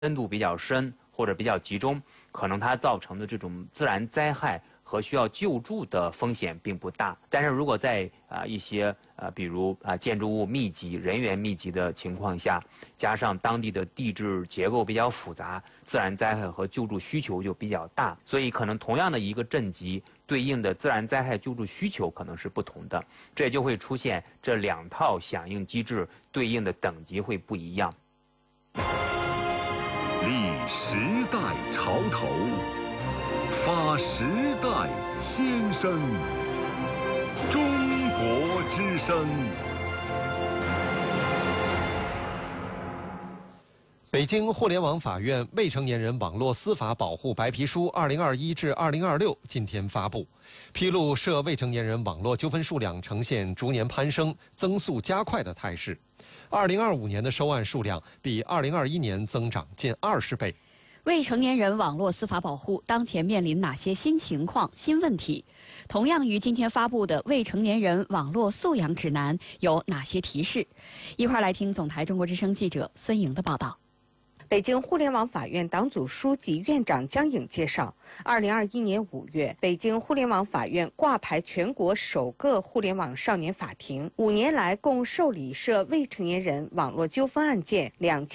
深度比较深或者比较集中，可能它造成的这种自然灾害和需要救助的风险并不大。但是如果在一些比如建筑物密集、人员密集的情况下，加上当地的地质结构比较复杂，自然灾害和救助需求就比较大，所以可能同样的一个镇级对应的自然灾害救助需求可能是不同的，这就会出现这2套响应机制对应的等级会不一样。 立时代潮头，发时代先声，中国之声。 北京互联网法院未成年人网络司法保护白皮书2021至2026今天发布，披露涉未成年人网络纠纷数量呈现逐年攀升、增速加快的态势。2025年的收案数量比2021年增长近20倍。 未成年人网络司法保护当前面临哪些新情况、新问题？同样于今天发布的未成年人网络素养指南有哪些提示？一块来听总台中国之声记者孙莹的报道。 北京互联网法院党组书记、院长江颖介绍，2021年5月，北京互联网法院挂牌全国首个互联网少年法庭，5年来共受理涉未成年人网络纠纷案件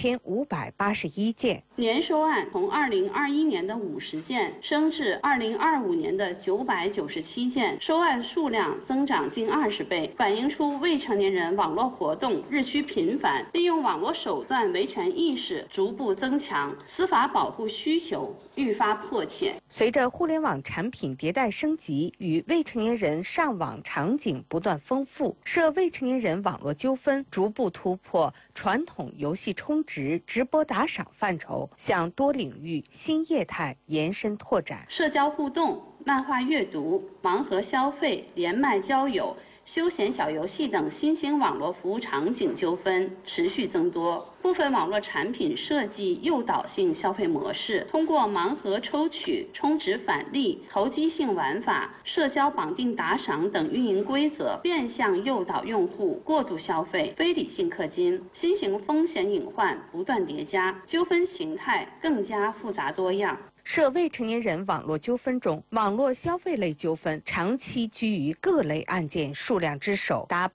2581件， 年收案从2021年的50件升至2025年的997件，收案数量增长近20倍，反映出未成年人网络活动日趋频繁，利用网络手段维权意识逐步增强，司法保护需求愈发迫切。 随着互联网产品迭代升级与未成年人上网场景不断丰富，涉未成年人网络纠纷逐步突破传统游戏充值、直播打赏范畴，向多领域新业态延伸拓展。 社交互动、漫画阅读、盲盒消费、连麦交友、休闲小游戏等新兴网络服务场景纠纷持续增多，部分网络产品设计诱导性消费模式，通过盲盒抽取、充值返利、投机性玩法、社交绑定打赏等运营规则，变相诱导用户过度消费、非理性氪金，新型风险隐患不断叠加，纠纷形态更加复杂多样。 涉未成年人网络纠纷中，网络消费类纠纷长期居于各类案件数量之首，达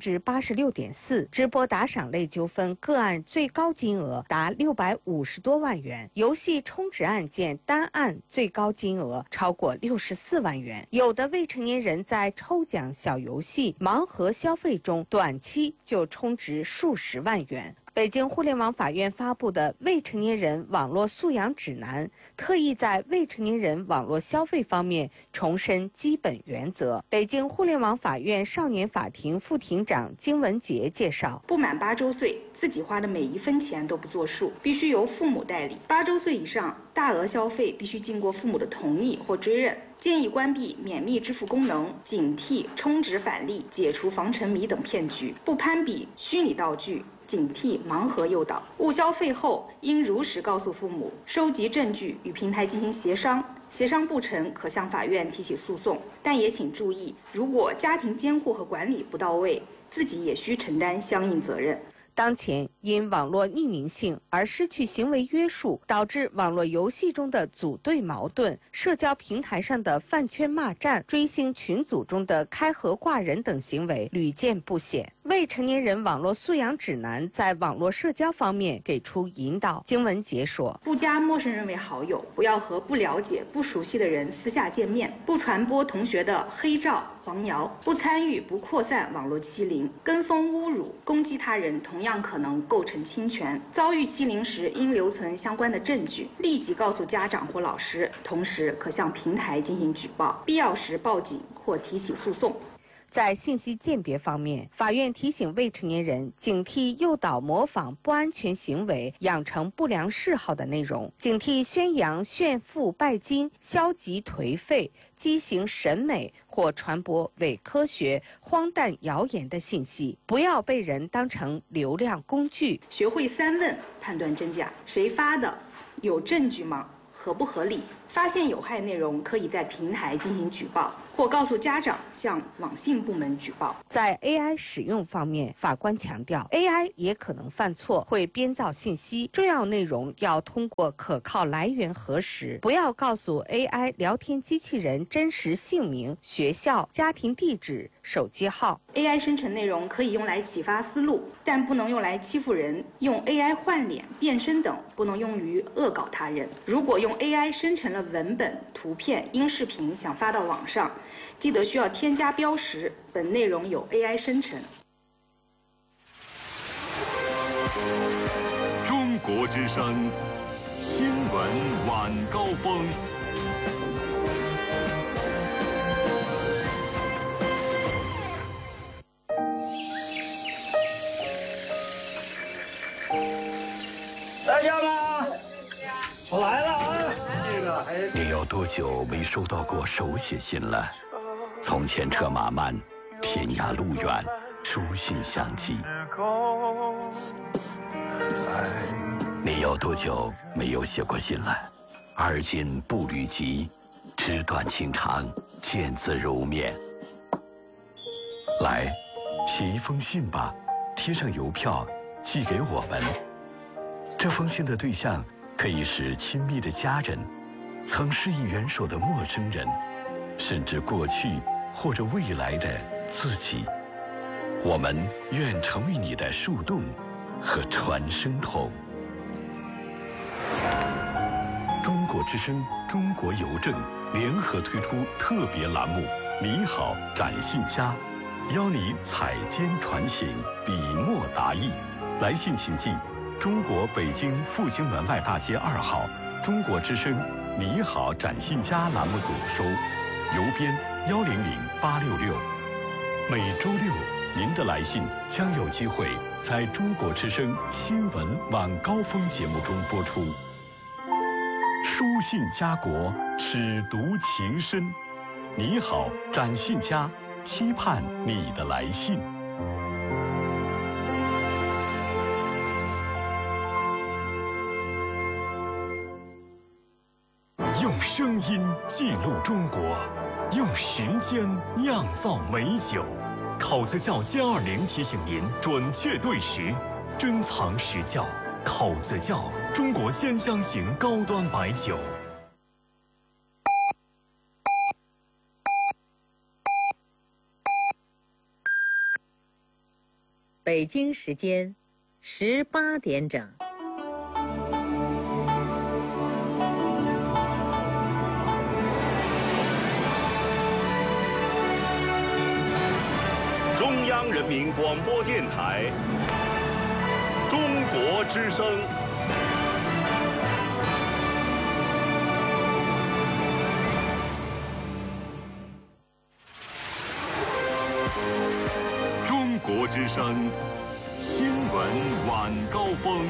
86.4%；直播打赏类纠纷个案最高金额达650多万元；游戏充值案件单案最高金额超过64万元。有的未成年人在抽奖小游戏、盲盒消费中，短期就充值数十万元。北京互联网法院发布的《未成年人网络素养指南》特意在未成年人网络消费方面重申基本原则。北京互联网法院少年法庭副庭长金文杰介绍， 不满8周岁，自己花的每一分钱都不作数，必须由父母代理。8周岁以上，大额消费必须经过父母的同意或追认。建议关闭免密支付功能，警惕充值返利、解除防沉迷等骗局，不攀比虚拟道具，警惕盲盒诱导。误消费后，应如实告诉父母，收集证据，与平台进行协商。协商不成，可向法院提起诉讼。但也请注意，如果家庭监护和管理不到位，自己也需承担相应责任。 当前因网络匿名性而失去行为约束，导致网络游戏中的组队矛盾、社交平台上的饭圈骂战、追星群组中的开盒挂人等行为屡见不鲜。未成年人网络素养指南在网络社交方面给出引导。金文杰说， 不加陌生人为好友，不要和不了解、不熟悉的人私下见面，不传播同学的黑照、黄谣，不参与、不扩散网络欺凌、跟风侮辱、攻击他人，同样可能构成侵权。遭遇欺凌时，应留存相关的证据，立即告诉家长或老师，同时可向平台进行举报，必要时报警或提起诉讼。 在信息鉴别方面，法院提醒未成年人警惕诱导模仿不安全行为、养成不良嗜好的内容，警惕宣扬炫富拜金、消极颓废、畸形审美或传播伪科学、荒诞谣言的信息，不要被人当成流量工具。 学会3问判断真假：谁发的？有证据吗？合不合理？ 发现有害内容，可以在平台进行举报，或告诉家长向网信部门举报。 在 AI 使用方面，法官强调 ，AI 也可能犯错，会编造信息，重要内容要通过可靠来源核实，不要告诉 AI 聊天机器人真实姓名、学校、家庭地址、手机号。 AI 生成内容可以用来启发思路，但不能用来欺负人。用 AI 换脸、变身等不能用于恶搞他人。如果用 AI 生成了文本、图片、音视频想发到网上，记得需要添加标识，本内容有 AI 生成。 中国之声新闻晚高峰。 在家吗？我来了啊！ 你有多久没收到过手写信了？从前车马慢，天涯路远，书信相寄。你有多久没有写过信了？而今步履急，纸短情长，见字如面。来，写一封信吧，贴上邮票，寄给我们。这封信的对象可以是亲密的家人，曾施以援手的陌生人，甚至过去或者未来的自己。我们愿成为你的树洞和传声筒。中国之声、中国邮政联合推出特别栏目“你好，展信佳”，邀你采笺传情，笔墨达意。来信请寄中国北京复兴门外大街2号中国之声“你好，展信佳”栏目组收，邮编100866。每周六，您的来信将有机会在中国之声新闻晚高峰节目中播出。书信家国，尺读情深。你好，展信佳，期盼你的来信。 用声音记录中国，用时间酿造美酒。口子窖歼20提醒您准确对时，珍藏实窖。口子窖，中国兼香型高端白酒。 北京时间18点整。 中央人民广播电台中国之声。 中国之声新闻晚高峰。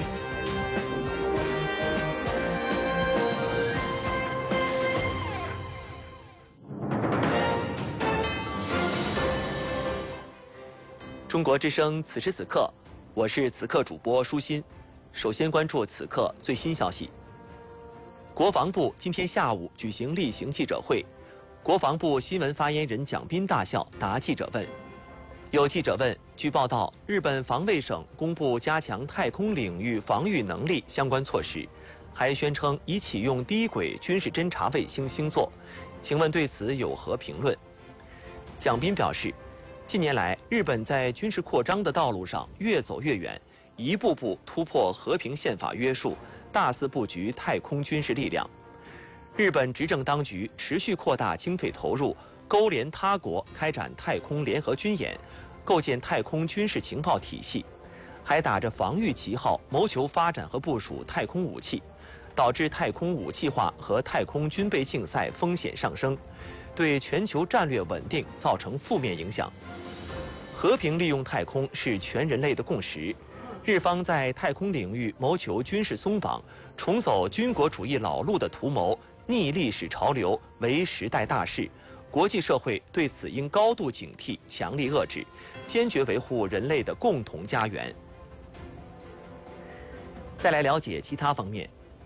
中国之声此时此刻，我是此刻主播舒心。首先关注此刻最新消息。国防部今天下午举行例行记者会，国防部新闻发言人蒋斌大校答记者问。有记者问，据报道，日本防卫省公布加强太空领域防御能力相关措施，还宣称已启用低轨军事侦察卫星星座，请问对此有何评论？蒋斌表示，近年来，日本在军事扩张的道路上越走越远，一步步突破和平宪法约束，大肆布局太空军事力量。日本执政当局持续扩大经费投入，勾连他国开展太空联合军演，构建太空军事情报体系，还打着防御旗号谋求发展和部署太空武器，导致太空武器化和太空军备竞赛风险上升，对全球战略稳定造成负面影响。和平利用太空是全人类的共识，日方在太空领域谋求军事松绑，重走军国主义老路的图谋，逆历史潮流，为时代大势。国际社会对此应高度警惕，强力遏制，坚决维护人类的共同家园。再来了解其他方面。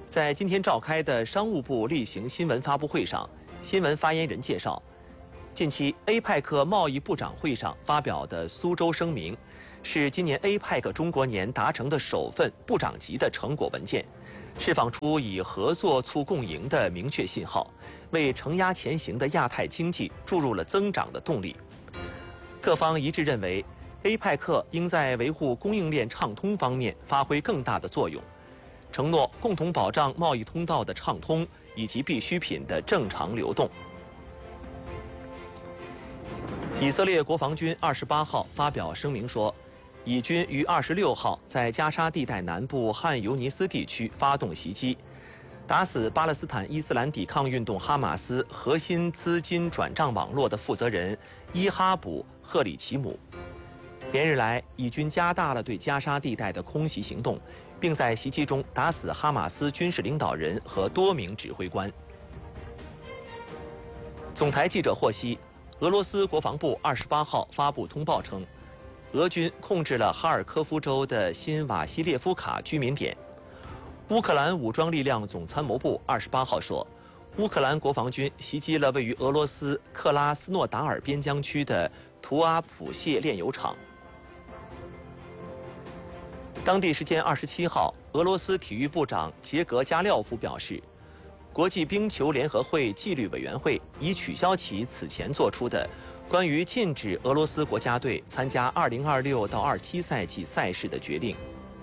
在今天召开的商务部例行新闻发布会上，新闻发言人介绍，近期 APEC 贸易部长会上发表的苏州声明，是今年 APEC 中国年达成的首份部长级的成果文件，释放出以合作促共赢的明确信号，为承压前行的亚太经济注入了增长的动力。各方一致认为， APEC 应在维护供应链畅通方面发挥更大的作用，承诺共同保障贸易通道的畅通以及必需品的正常流动。以色列国防军28号发表声明说，以军于26号在加沙地带南部汉尤尼斯地区发动袭击，打死巴勒斯坦伊斯兰抵抗运动哈马斯核心资金转账网络的负责人伊哈卜·赫里奇姆。连日来，以军加大了对加沙地带的空袭行动，并在袭击中打死哈马斯军事领导人和多名指挥官。总台记者获悉，俄罗斯国防部28号发布通报称，俄军控制了哈尔科夫州的新瓦西列夫卡居民点。乌克兰武装力量总参谋部28号说，乌克兰国防军袭击了位于俄罗斯克拉斯诺达尔边疆区的图阿普谢炼油厂。当地时间27号，俄罗斯体育部长杰格加廖夫表示，国际冰球联合会纪律委员会已取消其此前做出的关于禁止俄罗斯国家队参加2026到27赛季赛事的决定。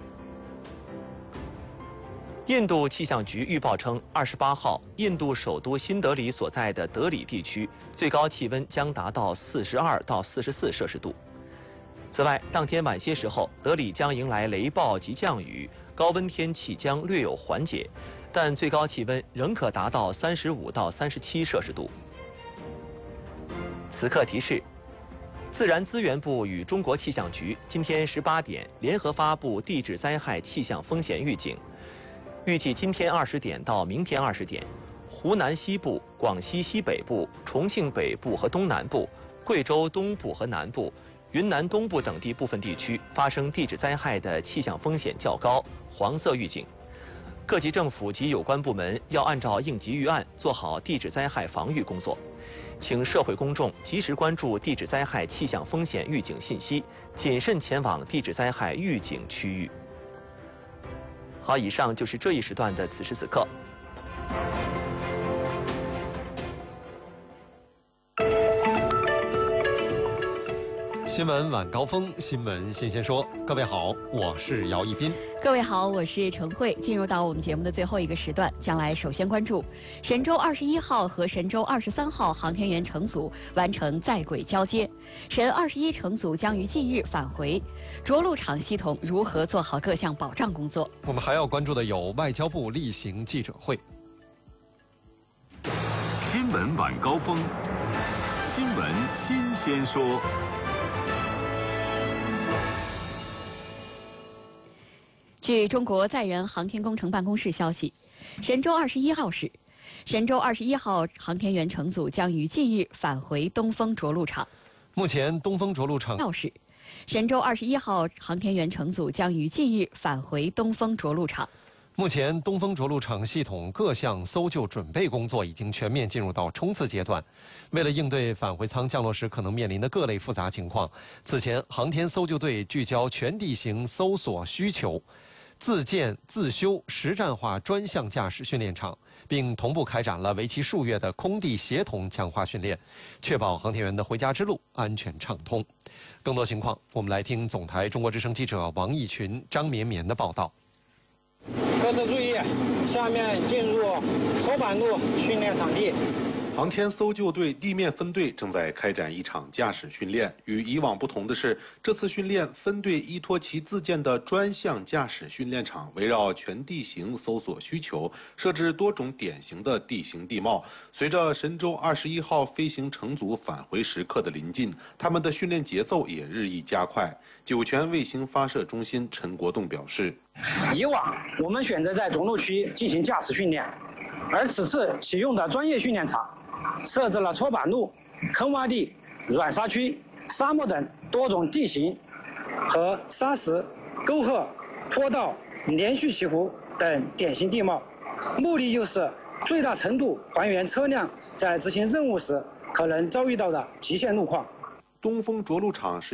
印度气象局预报称，28号，印度首都新德里所在的德里地区最高气温将达到42到44摄氏度。此外，当天晚些时候，德里将迎来雷暴及降雨，高温天气将略有缓解，但最高气温仍可达到35到37摄氏度。此刻提示：自然资源部与中国气象局今天18点联合发布地质灾害气象风险预警。预计今天20点到明天20点，湖南西部、广西西北部、重庆北部和东南部、贵州东部和南部、云南东部等地部分地区发生地质灾害的气象风险较高，黄色预警。各级政府及有关部门要按照应急预案做好地质灾害防御工作，请社会公众及时关注地质灾害气象风险预警信息，谨慎前往地质灾害预警区域。好，以上就是这一时段的此时此刻。 新闻晚高峰，新闻新鲜说。各位好，我是姚一斌。 各位好，我是陈慧。进入到我们节目的最后一个时段，将来首先关注神舟21号和神舟23号航天员乘组完成在轨交接，神21乘组将于近日返回。着陆场系统如何做好各项保障工作？ 我们还要关注的有外交部例行记者会。 新闻晚高峰，新闻新鲜说。 据中国载人航天工程办公室消息，神舟21号是，神舟21号航天员乘组将于近日返回东风着陆场。 目前，东风着陆场是，神舟21号航天员乘组将于近日返回东风着陆场。 目前，东风着陆场系统各项搜救准备工作已经全面进入到冲刺阶段。为了应对返回舱降落时可能面临的各类复杂情况，此前航天搜救队聚焦全地形搜索需求，自建自修实战化专项驾驶训练场，并同步开展了为期数月的空地协同强化训练，确保航天员的回家之路安全畅通。更多情况，我们来听总台中国之声记者王义群、张绵绵的报道。 各自注意，下面进入搓板路训练场地。 航天搜救队地面分队正在开展一场驾驶训练。与以往不同的是，这次训练分队依托其自建的专项驾驶训练场，围绕全地形搜索需求，设置多种典型的地形地貌。随着神舟21号飞行乘组返回时刻的临近，他们的训练节奏也日益加快。酒泉卫星发射中心陈国栋表示， 以往我们选择在着陆区进行驾驶训练，而此次启用的专业训练场设置了搓板路、坑洼地、软沙区、沙漠等多种地形和沙石、沟壑、坡道、连续起伏等典型地貌， 目的就是最大程度还原车辆在执行任务时可能遭遇到的极限路况。 东风着陆场是